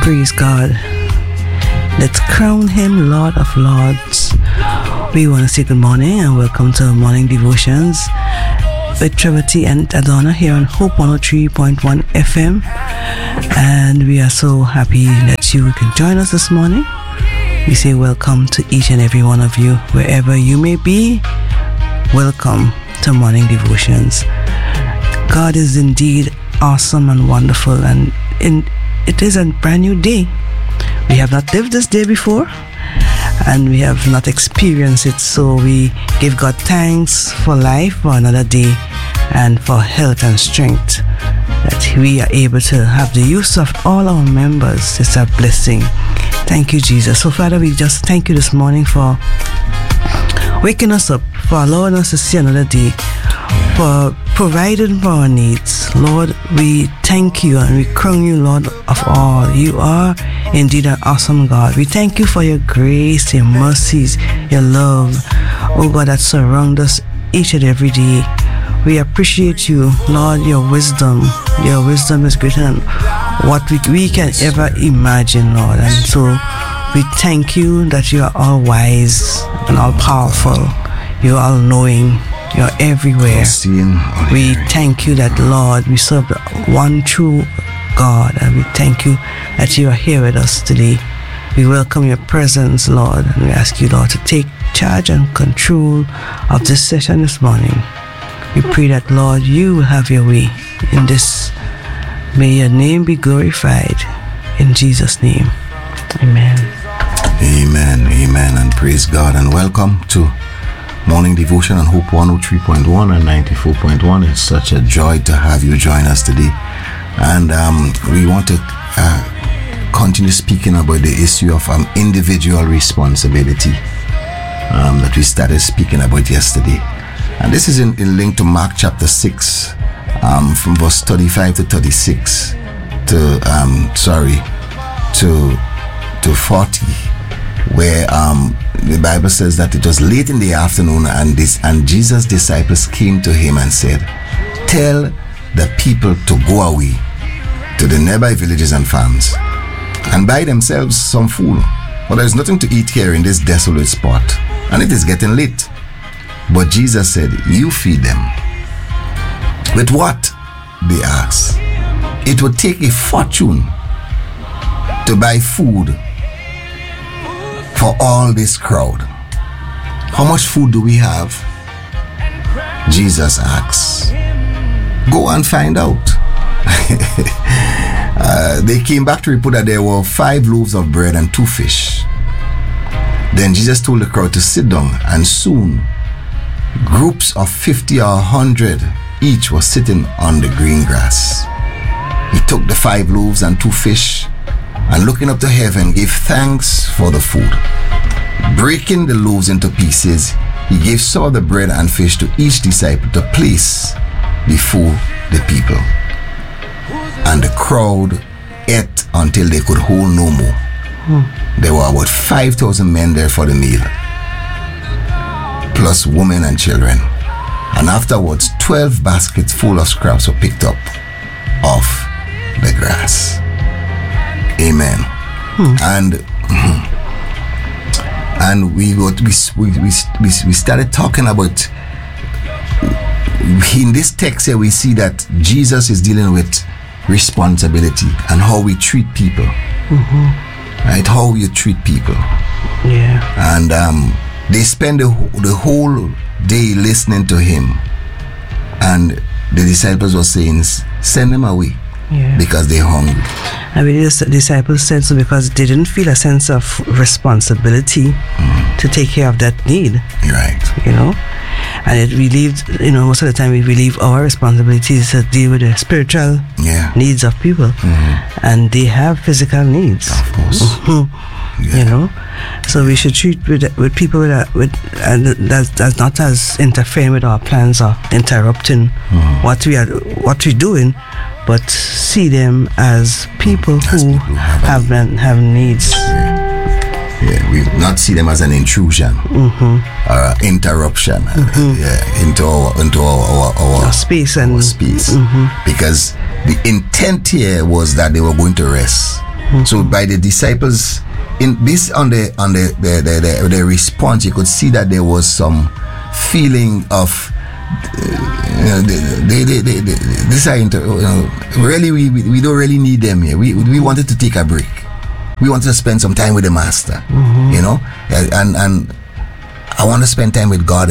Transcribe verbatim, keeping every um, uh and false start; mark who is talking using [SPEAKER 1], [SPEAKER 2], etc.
[SPEAKER 1] Praise God. Let's crown him Lord of Lords. We want to say good morning and welcome to Morning Devotions with Trevor and Adonna here on Hope one oh three point one F M. And we are so happy that you can join us this morning. We say welcome to each and every one of you, wherever you may be. Welcome to Morning Devotions. God is indeed awesome and wonderful, and in, it is a brand new day. We have not lived this day before, and we have not experienced it, so we give God thanks for life, for another day, and for health and strength, that we are able to have the use of all our members. It's a blessing. Thank you, Jesus. So Father, we just thank you this morning for waking us up, for allowing us to see another day, for providing for our needs. Lord, we thank you and we crown you Lord of all. You are indeed an awesome God. We thank you for your grace, your mercies, your love, oh God, that surround us each and every day. We appreciate you, Lord, your wisdom. Your wisdom is greater than what we, we can ever imagine, Lord. And so we thank you that you are all wise and all powerful. You are all knowing. You're everywhere. We thank you that, Lord, we serve the one true God, and we thank you that you are here with us today. We welcome your presence, Lord, and we ask you, Lord, to take charge and control of this session this morning. We pray that, Lord, you will have your way in this. May your name be glorified. In Jesus' name, amen.
[SPEAKER 2] Amen, amen, and praise God, and welcome to Morning Devotion on Hope one oh three point one and ninety-four point one. It's such a joy to have you join us today. And um, we want to uh, continue speaking about the issue of um, individual responsibility um, that we started speaking about yesterday. And this is in, in link to Mark chapter six, um, from verse thirty-five to thirty-six to, um, sorry, to, to forty, where um, the Bible says that it was late in the afternoon, and this and Jesus' disciples came to him and said, "Tell the people to go away to the nearby villages and farms and buy themselves some food, for there is nothing to eat here in this desolate spot, and it is getting late." But Jesus said, "You feed them." "With what?" they asked. "It would take a fortune to buy food for all this crowd. How much food do we have?" Jesus asks. "Go and find out." uh, they came back to report that there were five loaves of bread and two fish. Then Jesus told the crowd to sit down, and soon groups of fifty or a hundred each were sitting on the green grass. He took the five loaves and two fish, and looking up to heaven, gave thanks for the food. Breaking the loaves into pieces, he gave some of the bread and fish to each disciple to place before the people. And the crowd ate until they could hold no more. Hmm. There were about five thousand men there for the meal, plus women and children. And afterwards, twelve baskets full of scraps were picked up off the grass. Amen. Hmm. And and we got we, we we we started talking about, in this text here we see that Jesus is dealing with responsibility and how we treat people. Mm-hmm. Right? How you treat people.
[SPEAKER 1] Yeah.
[SPEAKER 2] And um, they spend the, the whole day listening to him, and the disciples were saying, "Send them away." Yeah. Because they're hungry.
[SPEAKER 1] I mean, the disciples said so because they didn't feel a sense of responsibility mm. to take care of that need.
[SPEAKER 2] Right.
[SPEAKER 1] You know, and it relieved, you know, most of the time we relieve our responsibilities to deal with the spiritual yeah. needs of people. Mm-hmm. And they have physical needs.
[SPEAKER 2] Of course.
[SPEAKER 1] Mm-hmm. Yeah. You know, so we should treat with with people with, a, with and that's, that's not as interfering with our plans or interrupting mm-hmm. what we are what we're doing, but see them as people as who, people who have, have, been, have needs.
[SPEAKER 2] Yeah. yeah, we not see them as an intrusion mm-hmm. or an interruption mm-hmm. yeah, into our into our our, our,
[SPEAKER 1] our space and
[SPEAKER 2] our space. Mm-hmm. Because the intent here was that they were going to rest. Mm-hmm. So by the disciples, in this on the on the the, the the the response, you could see that there was some feeling of uh, you know, they, they, they, they, this are inter, you know, really we we don't really need them here. We we wanted to take a break. We wanted to spend some time with the Master, mm-hmm. you know, and and I want to spend time with God